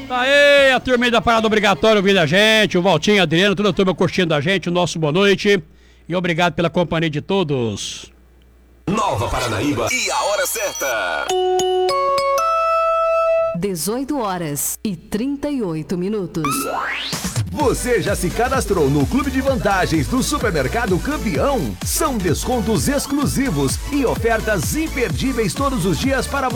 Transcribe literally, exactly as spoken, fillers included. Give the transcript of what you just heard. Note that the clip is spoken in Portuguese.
Aê, a turma aí da Parada Obrigatória ouvindo a gente, o Valtinho, Adriano, toda a turma curtindo a gente, o nosso boa noite. E obrigado pela companhia de todos. Nova Paranaíba e a hora certa. dezoito horas e trinta e oito minutos. Você já se cadastrou no Clube de Vantagens do Supermercado Campeão? São descontos exclusivos e ofertas imperdíveis todos os dias para você.